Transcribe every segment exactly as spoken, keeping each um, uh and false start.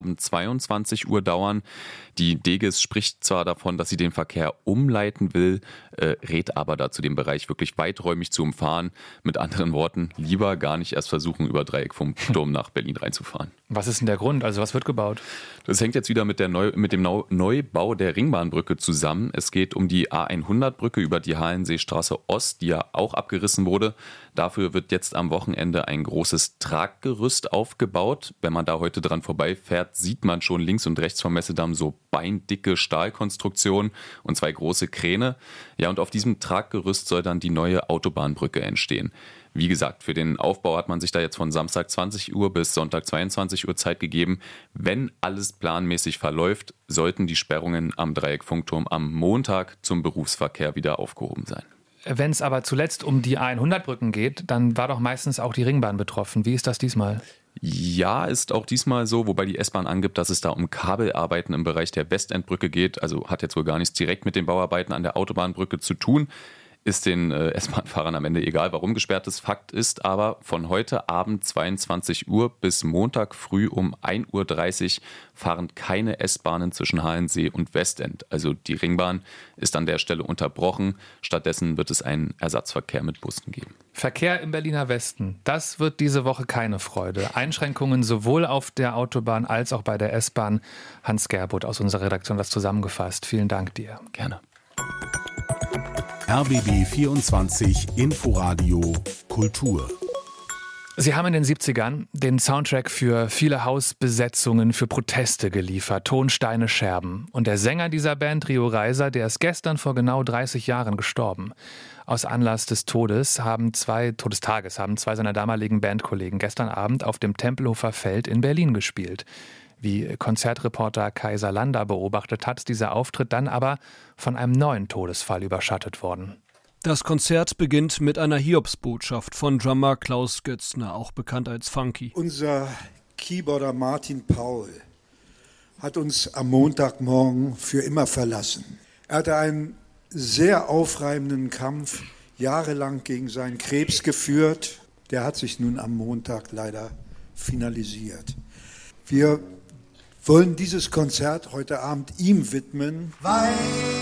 um zweiundzwanzig Uhr dauern. Die Deges spricht zwar davon, dass sie den Verkehr umleiten will, äh, rät aber dazu, den Bereich wirklich weiträumig zu umfahren. Mit anderen Worten, lieber gar nicht erst versuchen, über Dreieckfunkturm nach Berlin reinzufahren. Was ist denn der Grund? Also was wird gebaut? Das hängt jetzt wieder mit, der Neu- mit dem Neu- Neubau der Ringbahnbrücke zusammen. Es geht um die A hundert-Brücke über die Hallenseestraße Ost, die ja auch abgerissen wurde. Dafür wird jetzt am Wochenende ein großes Traggerüst aufgebaut. Wenn man da heute dran vorbeifährt, sieht man schon links und rechts vom Messedamm so beindicke Stahlkonstruktionen und zwei große Kräne. Ja, und auf diesem Traggerüst soll dann die neue Autobahnbrücke entstehen. Wie gesagt, für den Aufbau hat man sich da jetzt von Samstag zwanzig Uhr bis Sonntag zweiundzwanzig Uhr Zeit gegeben. Wenn alles planmäßig verläuft, sollten die Sperrungen am Dreieckfunkturm am Montag zum Berufsverkehr wieder aufgehoben sein. Wenn es aber zuletzt um die A hundert-Brücken geht, dann war doch meistens auch die Ringbahn betroffen. Wie ist das diesmal? Ja, ist auch diesmal so, wobei die S-Bahn angibt, dass es da um Kabelarbeiten im Bereich der Westendbrücke geht. Also hat jetzt wohl gar nichts direkt mit den Bauarbeiten an der Autobahnbrücke zu tun. Ist den äh, S-Bahn-Fahrern am Ende egal, warum gesperrt ist. Fakt ist aber, von heute Abend zweiundzwanzig Uhr bis Montag früh um ein Uhr dreißig fahren keine S-Bahnen zwischen Halensee und Westend. Also die Ringbahn ist an der Stelle unterbrochen. Stattdessen wird es einen Ersatzverkehr mit Bussen geben. Verkehr im Berliner Westen, das wird diese Woche keine Freude. Einschränkungen sowohl auf der Autobahn als auch bei der S-Bahn. Hans Gerbuth aus unserer Redaktion hat das zusammengefasst. Vielen Dank dir. Gerne. R B B vierundzwanzig Inforadio Kultur. Sie haben in den siebzigern den Soundtrack für viele Hausbesetzungen, für Proteste geliefert, Tonsteine Scherben. Und der Sänger dieser Band, Rio Reiser, der ist gestern vor genau dreißig Jahren gestorben. Aus Anlass des Todes haben zwei, Todestages haben zwei seiner damaligen Bandkollegen gestern Abend auf dem Tempelhofer Feld in Berlin gespielt. Wie Konzertreporter Kaiser Lander beobachtet hat, ist dieser Auftritt dann aber von einem neuen Todesfall überschattet worden. Das Konzert beginnt mit einer Hiobsbotschaft von Drummer Klaus Götzner, auch bekannt als Funky. Unser Keyboarder Martin Paul hat uns am Montagmorgen für immer verlassen. Er hatte einen sehr aufreibenden Kampf jahrelang gegen seinen Krebs geführt. Der hat sich nun am Montag leider finalisiert. Wir wollen dieses Konzert heute Abend ihm widmen. Weit,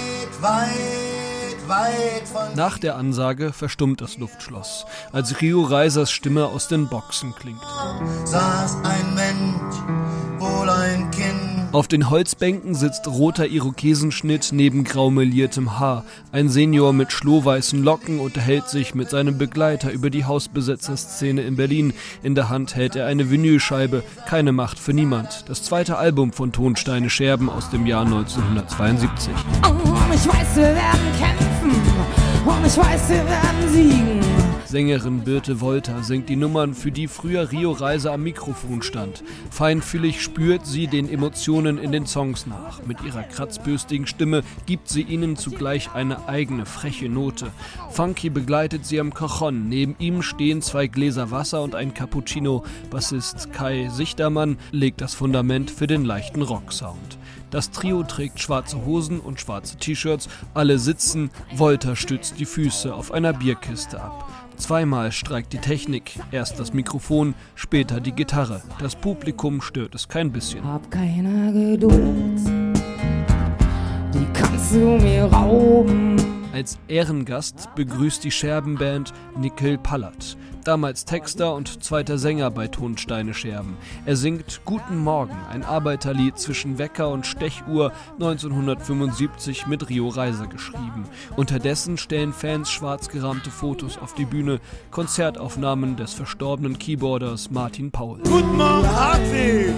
weit, weit von... Nach der Ansage verstummt das Luftschloss, als Rio Reisers Stimme aus den Boxen klingt. Saß ein Mensch, wohl ein Kind. Auf den Holzbänken sitzt roter Irokesenschnitt neben grau meliertem Haar. Ein Senior mit schlohweißen Locken unterhält sich mit seinem Begleiter über die Hausbesetzerszene in Berlin. In der Hand hält er eine Vinylscheibe, Keine Macht für niemand. Das zweite Album von Tonsteine Scherben aus dem Jahr neunzehnhundertzweiundsiebzig. Und ich weiß, wir werden kämpfen. Und ich weiß, wir werden siegen. Sängerin Birte Wolter singt die Nummern, für die früher Rio Reiser am Mikrofon stand. Feinfühlig spürt sie den Emotionen in den Songs nach. Mit ihrer kratzbürstigen Stimme gibt sie ihnen zugleich eine eigene, freche Note. Funky begleitet sie am Cajon. Neben ihm stehen zwei Gläser Wasser und ein Cappuccino. Bassist Kai Sichtermann legt das Fundament für den leichten Rocksound. Das Trio trägt schwarze Hosen und schwarze T-Shirts. Alle sitzen, Wolter stützt die Füße auf einer Bierkiste ab. Zweimal streikt die Technik, erst das Mikrofon, später die Gitarre. Das Publikum stört es kein bisschen. Hab keine Geduld, die kannst du mir rauben. Als Ehrengast begrüßt die Scherbenband Nickel Pallert, damals Texter und zweiter Sänger bei Tonsteine Scherben. Er singt Guten Morgen, ein Arbeiterlied zwischen Wecker und Stechuhr, neunzehnhundertfünfundsiebzig mit Rio Reiser geschrieben. Unterdessen stellen Fans schwarz gerahmte Fotos auf die Bühne, Konzertaufnahmen des verstorbenen Keyboarders Martin Paul. Guten Morgen, Hartwig!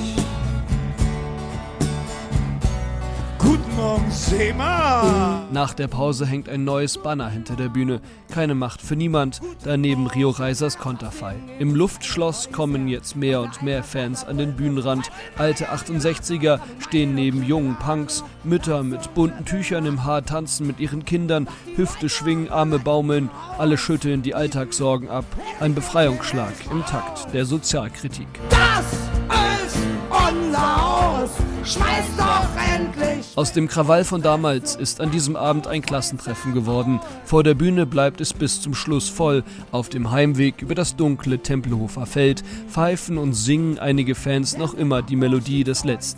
Guten Morgen, Sema! Nach der Pause hängt ein neues Banner hinter der Bühne. Keine Macht für niemand, daneben Rio Reisers Konterfei. Im Luftschloss kommen jetzt mehr und mehr Fans an den Bühnenrand. Alte achtundsechziger stehen neben jungen Punks. Mütter mit bunten Tüchern im Haar tanzen mit ihren Kindern. Hüfte schwingen, Arme baumeln. Alle schütteln die Alltagssorgen ab. Ein Befreiungsschlag im Takt der Sozialkritik. Das ist unser Haus! Schmeiß doch endlich! Aus dem Krawall von damals ist an diesem Abend ein Klassentreffen geworden. Vor der Bühne bleibt es bis zum Schluss voll. Auf dem Heimweg über das dunkle Tempelhofer Feld pfeifen und singen einige Fans noch immer die Melodie des letzten